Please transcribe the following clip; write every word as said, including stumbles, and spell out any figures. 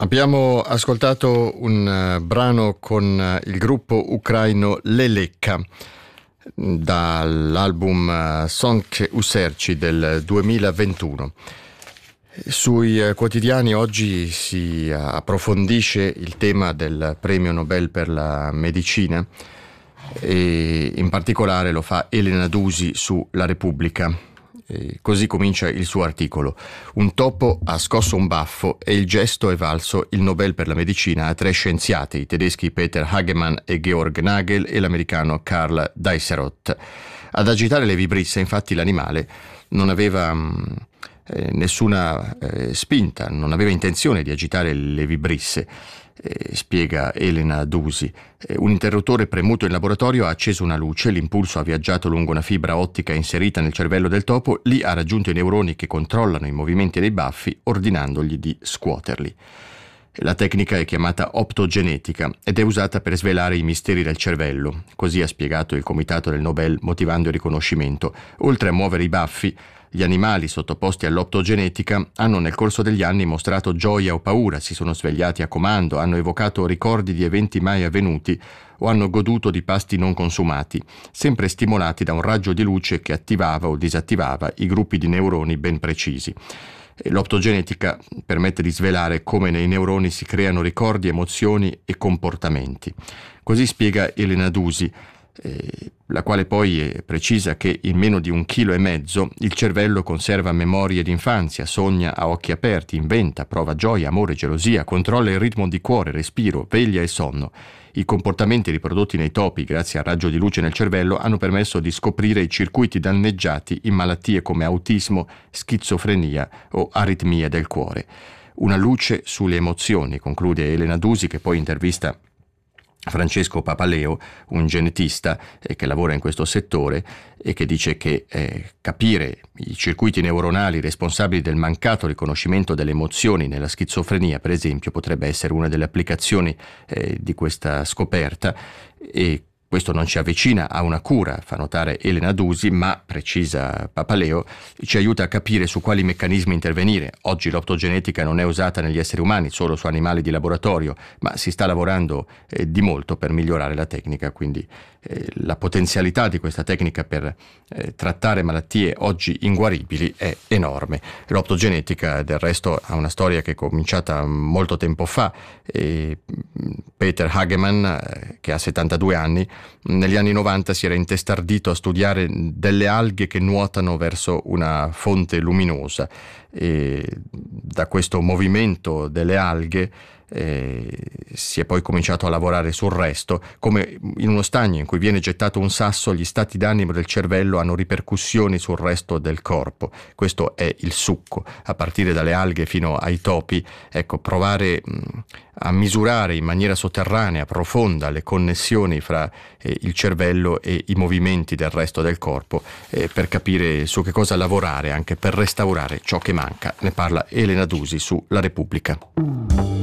Abbiamo ascoltato un uh, brano con uh, il gruppo ucraino Leleka dall'album uh, Sonk Userci del duemilaventuno. Sui uh, quotidiani oggi si uh, approfondisce il tema del premio Nobel per la medicina e in particolare lo fa Elena Dusi su La Repubblica. E così comincia il suo articolo. Un topo ha scosso un baffo e il gesto è valso il Nobel per la medicina a tre scienziati, i tedeschi Peter Hagemann e Georg Nagel e l'americano Karl Deisseroth. Ad agitare le vibrisse, infatti, l'animale non aveva mh, eh, nessuna eh, spinta, non aveva intenzione di agitare le vibrisse. Eh, spiega Elena Dusi. Eh, un interruttore premuto in laboratorio ha acceso una luce, l'impulso ha viaggiato lungo una fibra ottica inserita nel cervello del topo, lì ha raggiunto i neuroni che controllano i movimenti dei baffi, ordinandogli di scuoterli. La tecnica è chiamata optogenetica ed è usata per svelare i misteri del cervello, così ha spiegato il comitato del Nobel motivando il riconoscimento. Oltre a muovere i baffi, gli animali sottoposti all'optogenetica hanno nel corso degli anni mostrato gioia o paura, si sono svegliati a comando, hanno evocato ricordi di eventi mai avvenuti o hanno goduto di pasti non consumati, sempre stimolati da un raggio di luce che attivava o disattivava i gruppi di neuroni ben precisi. L'optogenetica permette di svelare come nei neuroni si creano ricordi, emozioni e comportamenti. Così spiega Elena Dusi, Eh, la quale poi precisa che in meno di un chilo e mezzo il cervello conserva memorie d'infanzia, sogna a occhi aperti, inventa, prova gioia, amore, gelosia, controlla il ritmo di cuore, respiro, veglia e sonno. I comportamenti riprodotti nei topi grazie al raggio di luce nel cervello hanno permesso di scoprire i circuiti danneggiati in malattie come autismo, schizofrenia o aritmie del cuore. Una luce sulle emozioni, conclude Elena Dusi, che poi intervista Francesco Papaleo, un genetista eh, che lavora in questo settore e che dice che eh, capire i circuiti neuronali responsabili del mancato riconoscimento delle emozioni nella schizofrenia, per esempio, potrebbe essere una delle applicazioni eh, di questa scoperta, e questo non ci avvicina a una cura, fa notare Elena Dusi, ma, precisa Papaleo, ci aiuta a capire su quali meccanismi intervenire. Oggi l'optogenetica non è usata negli esseri umani, solo su animali di laboratorio, ma si sta lavorando eh, di molto per migliorare la tecnica, quindi eh, la potenzialità di questa tecnica per eh, trattare malattie oggi inguaribili è enorme. L'optogenetica, del resto, ha una storia che è cominciata molto tempo fa. E Peter Hagemann, eh, che ha settantadue anni, negli anni novanta si era intestardito a studiare delle alghe che nuotano verso una fonte luminosa, e da questo movimento delle alghe eh, si è poi cominciato a lavorare sul resto. Come in uno stagno in cui viene gettato un sasso, gli stati d'animo del cervello hanno ripercussioni sul resto del corpo. Questo è il succo, a partire dalle alghe fino ai topi. Ecco, provare mh, a misurare in maniera sotterranea, profonda, le connessioni fra eh, il cervello e i movimenti del resto del corpo, eh, per capire su che cosa lavorare, anche per restaurare ciò che manca. Ne parla Elena Dusi su La Repubblica.